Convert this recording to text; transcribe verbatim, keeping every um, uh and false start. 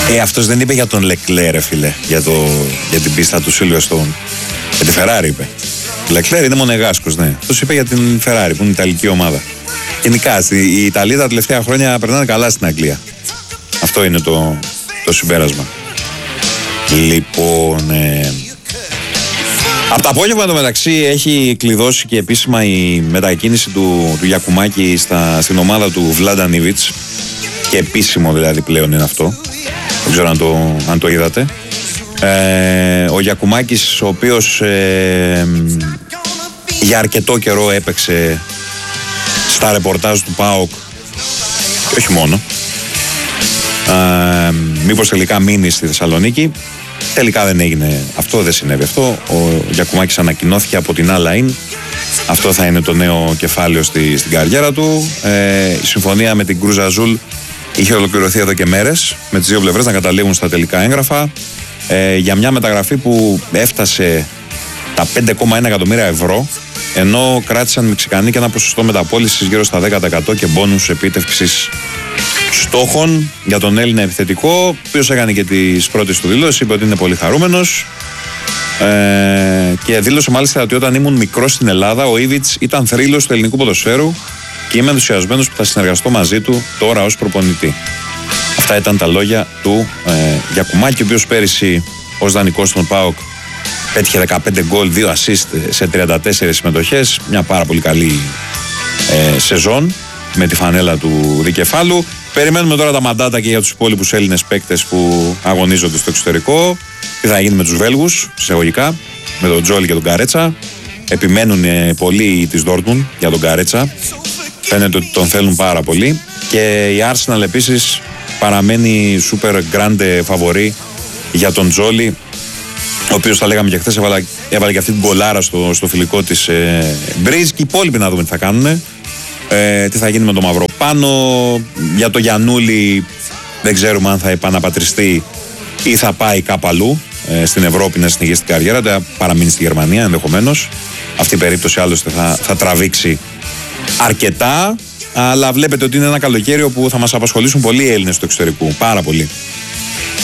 Ε, αυτός δεν είπε για τον Leclerc, ρε φίλε, για, το, για την πίστα του Silverstone. Για τη Ferrari είπε. Ο Leclerc είναι μονεγάσκος, ναι. Αυτός είπε για την Ferrari, που είναι η Ιταλική ομάδα. Γενικά, οι Ιταλοί τα τελευταία χρόνια περνάνε καλά στην Αγγλία. Αυτό είναι το, το συμπέρασμα. Λοιπόν, ε, από το απόγευμα εντωμεταξύ έχει κλειδώσει και επίσημα η μετακίνηση του, του Γιακουμάκη στα, στην ομάδα του Βλάντα Νίβιτς. Και επίσημο δηλαδή πλέον είναι αυτό. Δεν ξέρω αν το, αν το είδατε. Ε, ο Γιακουμάκης, ο οποίος ε, για αρκετό καιρό έπαιξε στα ρεπορτάζ του ΠΑΟΚ και όχι μόνο. Ε, μήπως τελικά μείνει στη Θεσσαλονίκη. Τελικά δεν έγινε αυτό, δεν συνέβη αυτό. Ο Γιακουμάκης ανακοινώθηκε από την Α-Line. Αυτό θα είναι το νέο κεφάλαιο στη, στην καριέρα του. Ε, η συμφωνία με την Cruz Azul είχε ολοκληρωθεί εδώ και μέρες, με τις δύο πλευρές να καταλήγουν στα τελικά έγγραφα ε, για μια μεταγραφή που έφτασε τα πέντε κόμμα ένα εκατομμύρια ευρώ, ενώ κράτησαν οι Μεξικανοί και ένα ποσοστό μεταπώλησης γύρω στα δέκα τοις εκατό και μπόνους επίτευξης στόχων για τον Έλληνα επιθετικό, ο οποίος έκανε και τις πρώτες του δηλώσεις, είπε ότι είναι πολύ χαρούμενος ε, και δήλωσε μάλιστα ότι όταν ήμουν μικρός στην Ελλάδα ο Ήβιτς ήταν θρύλος του ελληνικού ποδοσφαίρου και είμαι ενθουσιασμένος που θα συνεργαστώ μαζί του τώρα ως προπονητή. Αυτά ήταν τα λόγια του ε, Γιακουμάκη, ο οποίος πέρυσι ως δανεικός στον ΠΑΟΚ πέτυχε δεκαπέντε γκολ, δύο ασίστ σε τριάντα τέσσερις συμμετοχές. Μια πάρα πολύ καλή ε, σεζόν με τη φανέλα του δικεφάλου. Περιμένουμε τώρα τα μαντάτα και για τους υπόλοιπους Έλληνες παίκτες που αγωνίζονται στο εξωτερικό. Τι θα γίνει με τους Βέλγους, εισαγωγικά, με τον Τζόλι και τον Καρέτσα. Επιμένουν ε, πολλοί της Dortmund για τον Καρέτσα. Φαίνεται ότι τον θέλουν πάρα πολύ. Και η Arsenal επίσης παραμένει super grande φαβορί για τον Τζόλι, ο οποίος, τα λέγαμε και χθες, έβαλε, έβαλε και αυτή την κολάρα στο, στο φιλικό της ε, Μπρίζ. Και οι υπόλοιποι να δούμε τι θα κάνουν. Ε, τι θα γίνει με τον Μαυροπάνο. Για τον Γιαννούλη δεν ξέρουμε αν θα επαναπατριστεί ή θα πάει κάπου αλλού ε, στην Ευρώπη να συνεχίσει την καριέρα. Θα παραμείνει στη Γερμανία ενδεχομένως. Αυτή η περίπτωση άλλωστε θα, θα τραβήξει αρκετά. Αλλά βλέπετε ότι είναι ένα καλοκαίρι όπου θα μας απασχολήσουν πολλοί Έλληνες του εξωτερικού. Πάρα πολύ.